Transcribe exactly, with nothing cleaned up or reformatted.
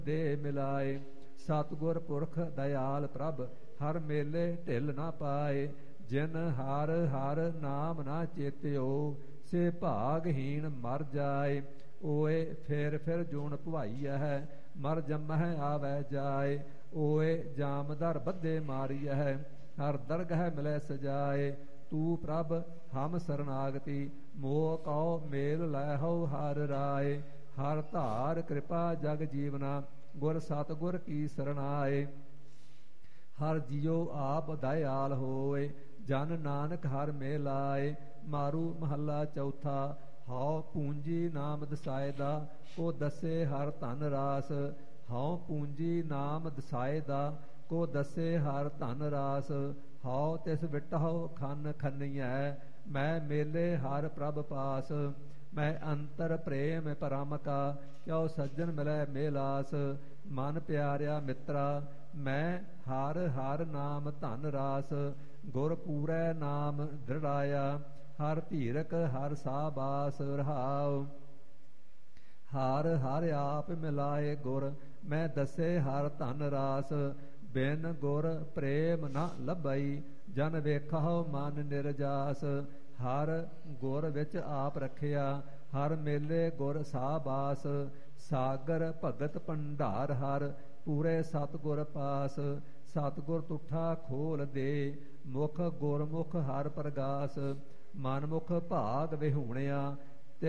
ਦੇ ਮਿਲਾਏ। ਸਤਿਗੁਰ ਪੁਰਖ ਦਇਆਲ ਪ੍ਰਭ ਹਰ ਮੇਲੇ ਢਿੱਲ ਨਾ ਪਾਏ। ਜਿਨ ਹਰ ਹਰ ਨਾਮ ਨਾ ਚੇਤਿਓ ਸੇ ਭਾਗਹੀਣ ਮਰ ਜਾਏ। ਓਏ ਫੇਰ ਫਿਰ ਜੂਣ ਭਵਾਈਐ ਮਰ ਜੰਮਹਿ ਆਵੈ ਜਾਏ। ਓਏ ਜਾਮਦਰ ਬੱਧੇ ਮਾਰੀਐ ਹਰ ਦਰਗਹਿ ਮਿਲੈ ਸਜਾਏ। ਤੂੰ ਪ੍ਰਭ ਹਮ ਸਰਨਾਗਤੀ ਮੋਹ ਕਉ ਮੇਲ ਲੈਹੋ ਹਰ ਰਾਏ। ਹਰ ਧਾਰ ਕਿਰਪਾ ਜਗ ਜੀਵਨਾ ਗੁਰ ਸਤਿਗੁਰ ਕੀ ਸਰਣਾਏ। ਹਰ ਜੀਉ ਆਪ ਦਇਆਲ ਹੋਏ ਜਨ ਨਾਨਕ ਹਰ ਮੇ ਲਾਏ। ਮਾਰੂ ਮਹੱਲਾ ਚੌਥਾ। ਹਉ ਪੂੰਜੀ ਨਾਮ ਦਸਾਏ ਦਾ ਕੋ ਦੱਸੇ ਹਰ ਧਨ ਰਾਸ। ਹਉ ਪੂੰਜੀ ਨਾਮ ਦਸਾਏ ਦਾ ਕੋ ਦੱਸੇ ਹਰ ਧਨ ਰਾਸ। ਹਉ ਤਿਸ ਵਿਟਹੁ ਖੰਨ ਖੰਨੀਐ ਮੈਂ ਮੇਲੇ ਹਰ ਪ੍ਰਭ ਪਾਸ। ਮੈਂ ਅੰਤਰ ਪ੍ਰੇਮ ਪਰਮ ਕਾ ਕਿਉ ਸੱਜਣ ਮਿਲੈ ਮੇਲਾਸ। ਮਨ ਪਿਆਰਿਆ ਮਿੱਤਰਾ ਮੈਂ ਹਰ ਹਰ ਨਾਮ ਧਨ ਰਾਸ। ਗੁਰ ਪੂਰੈ ਨਾਮ ਦ੍ਰਿੜਾਇਆ ਹਰ ਧੀਰਕ ਹਰ ਸਾਬਾਸ ਰਹਾਉ। ਹਰ ਹਰ ਆਪ ਮਿਲਾਏ ਗੁਰ ਮੈਂ ਦੱਸੇ ਹਰ ਧਨ ਰਾਸ। ਬਿਨ ਗੁਰ ਪ੍ਰੇਮ ਨ ਲੱਭਈ ਜਨ ਵੇਖਹੁ ਮਨ ਨਿਰਜਾਸ। ਹਰ ਗੁਰ ਵਿੱਚ ਆਪ ਰੱਖਿਆ ਹਰ ਮੇਲੇ ਗੁਰ ਸਾਬਾਸ। ਸਾਗਰ ਭਗਤ ਭੰਡਾਰ ਹਰ ਪੂਰੇ ਸਤਿਗੁਰ ਪਾਸ। ਸਤਿਗੁਰ ਤੁਠਾ ਖੋਲ ਦੇ ਮੁਖ ਗੁਰਮੁਖ ਹਰ ਪ੍ਰਗਾਸ। ਮਨਮੁਖ ਭਾਗ ਵਿਹੂਣਿਆ